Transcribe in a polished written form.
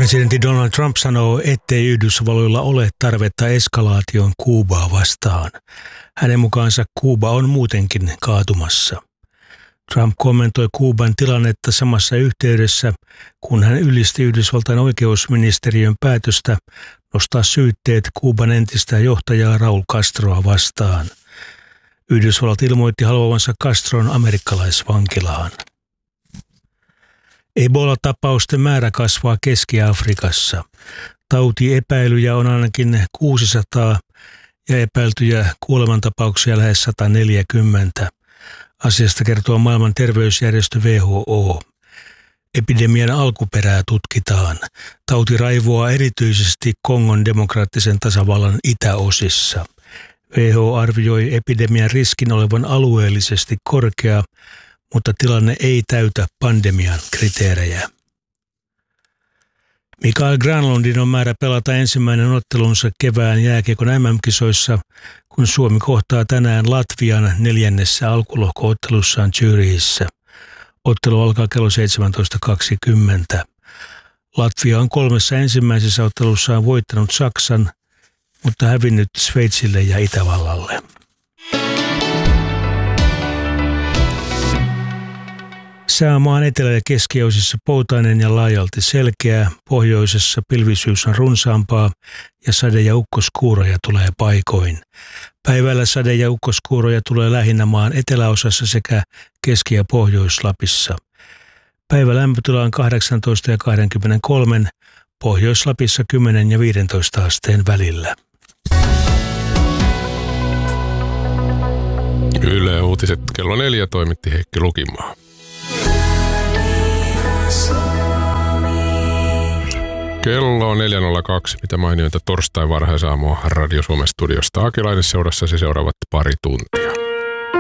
Presidentti Donald Trump sanoo, ettei Yhdysvalloilla ole tarvetta eskalaation Kuubaa vastaan. Hänen mukaansa Kuuba on muutenkin kaatumassa. Trump kommentoi Kuuban tilannetta samassa yhteydessä, kun hän ylisti Yhdysvaltain oikeusministeriön päätöstä nostaa syytteet Kuuban entistä johtajaa Raúl Castroa vastaan. Yhdysvallat ilmoitti haluavansa Castron amerikkalaisvankilaan. Ebola-tapausten määrä kasvaa Keski-Afrikassa. Tautiepäilyjä on ainakin 600 ja epäiltyjä kuolemantapauksia lähes 140. Asiasta kertoo maailman terveysjärjestö WHO. Epidemian alkuperää tutkitaan. Tauti raivoaa erityisesti Kongon demokraattisen tasavallan itäosissa. WHO arvioi epidemian riskin olevan alueellisesti korkea, mutta tilanne ei täytä pandemian kriteerejä. Mikael Granlundin on määrä pelata ensimmäinen ottelunsa kevään jääkiekon MM-kisoissa, kun Suomi kohtaa tänään Latvian 4. alkulohko-ottelussaan Zürichissä. Ottelu alkaa kello 17.20. Latvia on 3 ensimmäisessä ottelussaan voittanut Saksan, mutta hävinnyt Sveitsille ja Itävallalle. Sää maan etelä- ja keskiosissa poutainen ja laajalti selkeä, pohjoisessa pilvisyys on runsaampaa ja sade- ja ukkoskuuroja tulee paikoin. Päivällä sade- ja ukkoskuuroja tulee lähinnä maan eteläosassa sekä Keski- ja Pohjois-Lapissa. Päivä lämpötila on 18 ja 23, Pohjois-Lapissa 10 ja 15 asteen välillä. Yle Uutiset kello 4 toimitti Heikki Lukimaa. Kello on 4.02, mitä mainioita torstai varhaisaamua Radio Suomen studiosta. Akilainen seurassa se seuraavat pari tuntia.